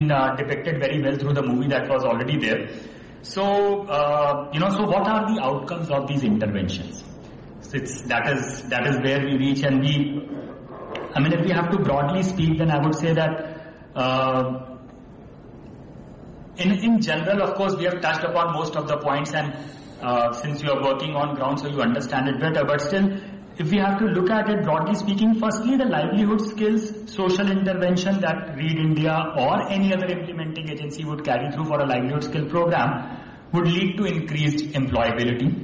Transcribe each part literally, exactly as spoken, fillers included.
uh, depicted very well through the movie that was already there. So, uh, you know, so what are the outcomes of these interventions? So it's, that is that is where we reach, and we, I mean, if we have to broadly speak, then I would say that uh, in in general, of course, we have touched upon most of the points, and uh, since you are working on ground, so you understand it better. But still, if we have to look at it broadly speaking, firstly, the livelihood skills social intervention that Read India or any other implementing agency would carry through for a livelihood skill program would lead to increased employability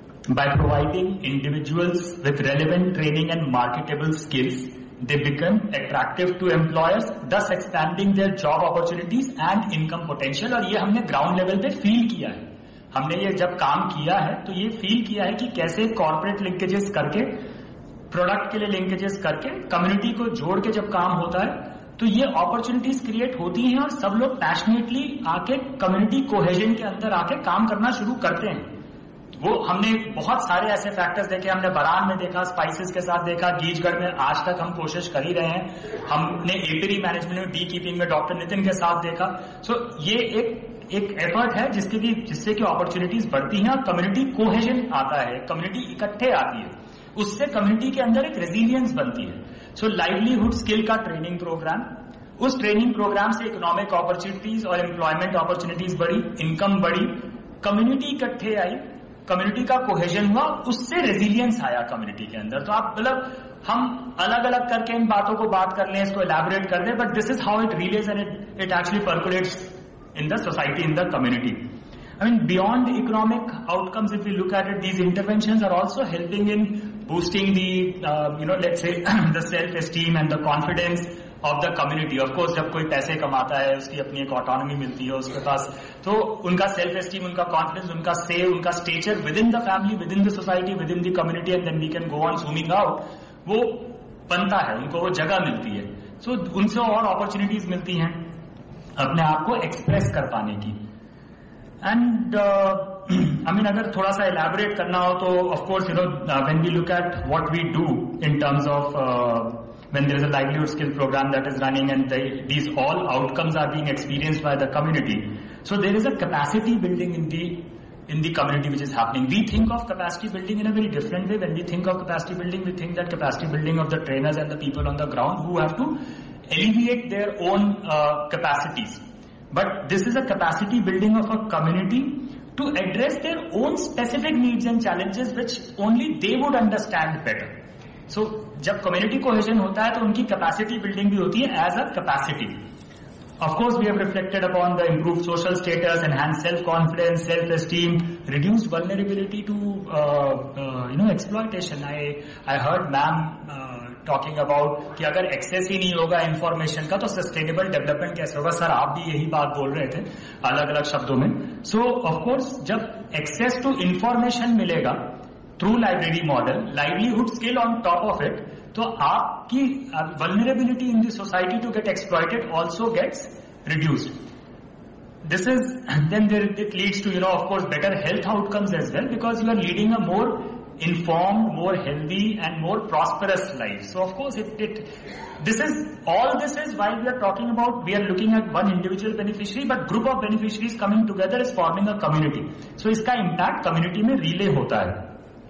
by providing individuals with relevant training and marketable skills. They become attractive to employers, thus expanding their job opportunities and income potential. और ये हमने ground level पे feel किया है. हमने ये जब काम किया है तो ये फील किया है कि कैसे कॉर्पोरेट लिंकेजेस करके, प्रोडक्ट के लिए लिंकेजेस करके, कम्युनिटी को जोड़ के जब काम होता है तो ये अपॉर्चुनिटीज क्रिएट होती हैं और सब लोग पैशनेटली आके कम्युनिटी कोहेजन के अंदर आके काम करना शुरू करते हैं. वो हमने बहुत सारे ऐसे फैक्टर्स देखे. हमने बरान में देखा, स्पाइसेस के साथ देखा, गीजगढ़ में आज तक हम कोशिश कर ही रहे हैं. हमने एपीरी मैनेजमेंट में, बी कीपिंग में डॉक्टर नितिन के साथ देखा. सो so, ये एक एक एफर्ट है जिसके भी जिससे कि अपॉर्चुनिटीज बढ़ती हैं और कम्युनिटी कोहेजन आता है, कम्युनिटी इकट्ठे आती है, उससे कम्युनिटी के अंदर एक रेजिलियंस बनती है. सो लाइवलीहुड स्किल का ट्रेनिंग प्रोग्राम, उस ट्रेनिंग प्रोग्राम से इकोनॉमिक अपॉर्चुनिटीज और एम्प्लॉयमेंट अपॉर्चुनिटीज बढ़ी, इनकम बढ़ी, कम्युनिटी इकट्ठे आई, कम्युनिटी का कोहेजन हुआ, उससे रेजिलियंस आया कम्युनिटी के अंदर. तो आप मतलब हम अलग अलग करके इन बातों को बात कर लें, इसको एलैबोरेट कर दें, but this is how it release and it it actually percolates in the society, in the community. I mean, beyond economic outcomes, if we look at it, these interventions are also helping in boosting the, uh, you know, let's say the self-esteem and the confidence of the community. Of course, जब कोई पैसे कमाता है, उसकी अपनी एक autonomy मिलती है उसके पास, तो उनका self-esteem, उनका confidence, उनका say, उनका stature within the family, within the society, within the community, and then we can go on zooming out, वो बनता है, उनको वो जगह मिलती है. So, उनसे और opportunities मिलती हैं अपने आप को एक्सप्रेस कर पाने की. एंड आई मीन अगर थोड़ा सा एलैबोरेट करना हो तो of course you know when we look at what we do in terms of when there is a livelihood skill programme that is running and these all outcomes are being experienced by the community. So there is a capacity building in the in the community which is happening. We think of capacity building in a very different way. When we think of capacity building, we think that capacity building of the trainers and the people on the ground who have to alleviate their own uh, capacities. But this is a capacity building of a community to address their own specific needs and challenges which only they would understand better. So, जब community cohesion होता है तो उनकी capacity building भी होती है as a capacity. Of course, we have reflected upon the improved social status, enhanced self-confidence, self-esteem, reduced vulnerability to, uh, uh, you know, exploitation. I I heard ma'am uh, talking about कि अगर access ही नहीं होगा information का तो sustainable development कैसे होगा. Sir आप भी यही बात बोल रहे थे अलग अलग शब्दों में. सो ऑफ कोर्स जब एक्सेस टू इंफॉर्मेशन मिलेगा through library model, livelihood skill on top of it, तो आपकी vulnerability in the society to get exploited also gets reduced. This is, then there, it leads to, you know, of course, better health outcomes as well, because you are leading a more informed, more healthy and more prosperous life. So of course, it, it this is, all this is while we are talking about, we are looking at one individual beneficiary, but group of beneficiaries coming together is forming a community. So इसका impact community में relay होता है.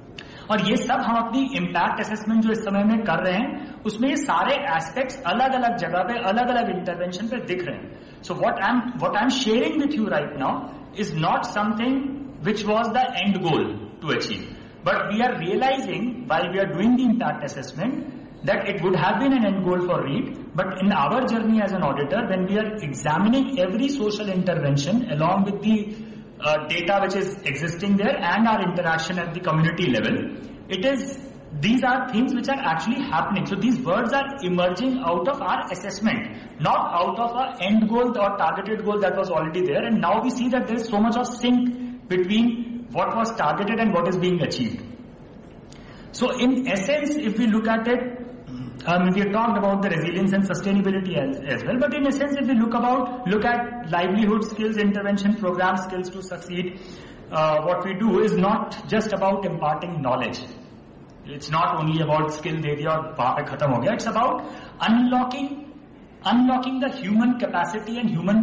और ये सब हम अपनी impact assessment जो इस समय में कर रहे हैं उसमें ये सारे एस्पेक्ट्स अलग अलग जगह पे अलग अलग इंटरवेंशन पे दिख रहे हैं. So what I am what I am sharing with you right now is not something which was the end goal to achieve, but we are realising while we are doing the impact assessment that it would have been an end goal for Read, but in our journey as an auditor, when we are examining every social intervention along with the Uh, data which is existing there and our interaction at the community level, it is, these are things which are actually happening. So these words are emerging out of our assessment, not out of our end goal or targeted goal that was already there, and now we see that there is so much of sync between what was targeted and what is being achieved. So in essence, if we look at it, Um, we have talked about the resilience and sustainability as, as well, but in essence, if we look about, look at livelihood skills, intervention program skills to succeed, uh, what we do is not just about imparting knowledge. It's not only about skill दे दिया और वहाँ पे खत्म हो गया. It's about unlocking, unlocking the human capacity and human